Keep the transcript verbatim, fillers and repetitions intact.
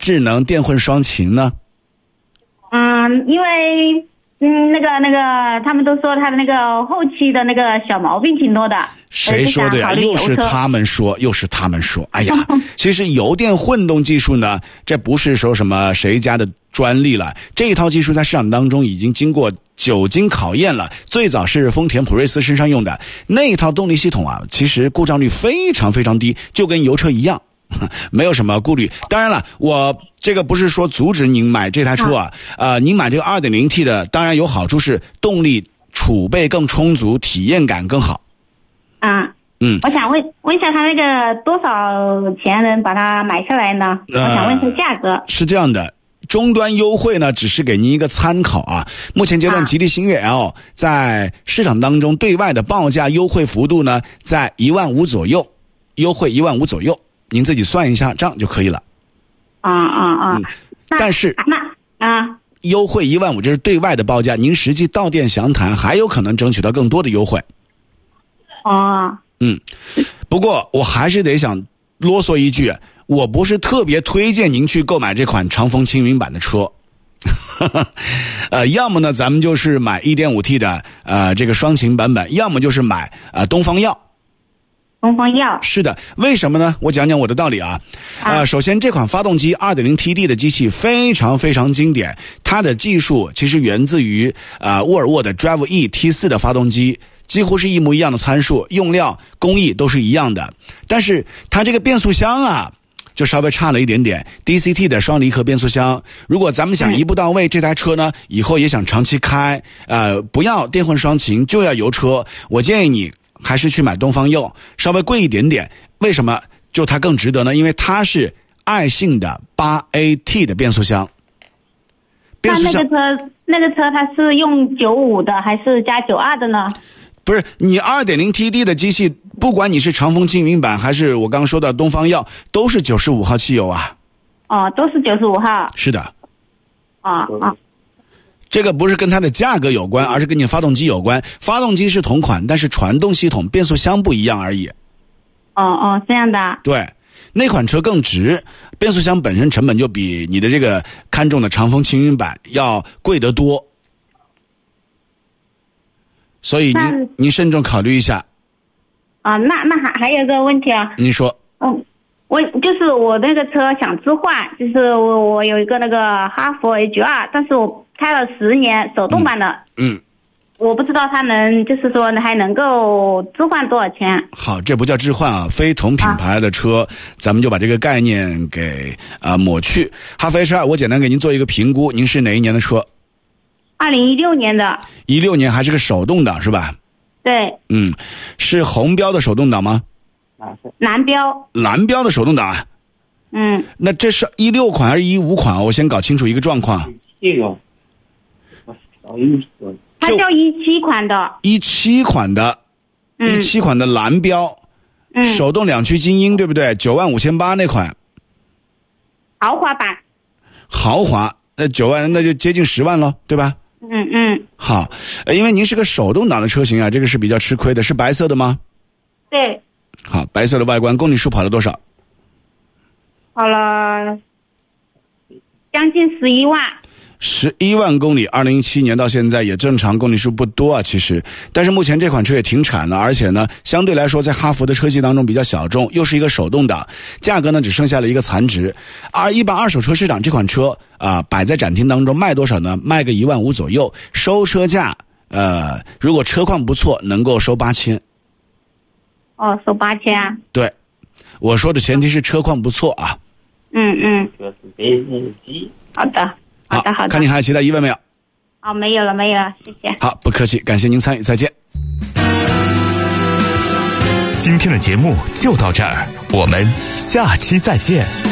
智能电混双擎呢？ 嗯，因为嗯，那个那个，他们都说他的那个后期的那个小毛病挺多的。 谁说的呀？又是他们说，又是他们说。哎呀，其实油电混动技术呢，这不是说什么谁家的专利了，这一套技术在市场当中已经经过久经考验了。最早是丰田普锐斯身上用的那一套动力系统啊，其实故障率非常非常低，就跟油车一样。没有什么顾虑。当然了，我这个不是说阻止您买这台车啊，呃，您买这个 二点零 T 的，当然有好处是动力储备更充足，体验感更好。 啊，嗯，我想问问一下，他那个多少钱能把它买下来呢？呃、我想问一下价格。 是这样的。终端优惠呢，只是给您一个参考啊。目前阶段，吉利星越 L 在市场当中对外的报价优惠幅度呢，在一万五左右，优惠一万五左右。您自己算一下账就可以了。 啊啊啊！嗯、 但是那啊， 优惠一万五这是对外的报价，您实际到店详谈，还有可能争取到更多的优惠。 哦。嗯。 不过我还是得想啰嗦一句，我不是特别推荐您去购买这款长风轻云版的车。呃，要么呢，咱们就是买 一点五 T 的呃这个双擎版本，要么就是买呃东方耀。 东方耀是的，为什么呢？我讲讲我的道理啊。呃，首先这款发动机 二点零 T D 的机器非常非常经典，它的技术其实源自于呃沃尔沃的 Drive E T 四 的发动机，几乎是一模一样的参数，用料工艺都是一样的。但是它这个变速箱啊，就稍微差了一点点 D C T 的双离合变速箱。如果咱们想一步到位，这台车呢以后也想长期开，呃，不要电混双擎就要油车，我建议你还是去买东方耀，稍微贵一点点。为什么？就它更值得呢？因为它是爱信的 八 A T 的变速箱。 变速箱那那个车，那个车它是用九五的还是加九二的呢？ 不是，你 二点零 T D 的机器，不管你是长风轻云版还是我刚刚说的东方耀，都是九十五号汽油啊。 哦，都是九十五号。 是的。 啊啊。 这个不是跟它的价格有关，而是跟你发动机有关。发动机是同款，但是传动系统、变速箱不一样而已。 哦哦，这样的。 对，那款车更值，变速箱本身成本就比你的这个看中的长风轻云版要贵得多。所以您您慎重考虑一下。 啊，那那还还有个问题啊。 您说。 嗯。我就是我那个车想置换，就是我我有一个那个哈弗 H 二，但是我开了十年手动版的， 嗯，嗯我不知道它能就是说还能够置换多少钱。 好，这不叫置换啊，非同品牌的车，啊、咱们就把这个概念给啊、呃、抹去。哈弗 H 二，我简单给您做一个评估，您是哪一年的车？ 二零一六年的。 一六年还是个手动挡是吧？ 对。 嗯，是红标的手动挡吗？ 蓝标。蓝标的手动挡啊。 嗯。 那这是一六款还是一五款？我先搞清楚一个状况。 这个， 它叫一七款的。 一七款的，一七款的蓝标，嗯，手动两驱精英对不对？九万五千八那款。 豪华版。 豪华，那九万那就接近十万了，对吧？ 嗯嗯。 好，呃，因为您是个手动挡的车型啊，这个是比较吃亏的，是白色的吗？ 对。 好，白色的外观，公里数跑了多少？ 跑了将近十一万。 十一万公里，二零一七年到现在也正常，公里数不多啊，其实。但是目前这款车也停产了，而且呢，相对来说在哈弗的车系当中比较小众，又是一个手动挡，价格呢只剩下了一个残值。而一般二手车市场这款车啊、呃，摆在展厅当中卖多少呢？卖个一万五左右，收车价呃，如果车况不错，能够收八千。 哦，收八千啊？ 对，我说的前提是车况不错啊。 嗯嗯。好的，好的，好的。 看你还有其他疑问没有？ 哦，没有了，没有了，谢谢。 好，不客气，感谢您参与，再见。 今天的节目就到这儿，我们下期再见。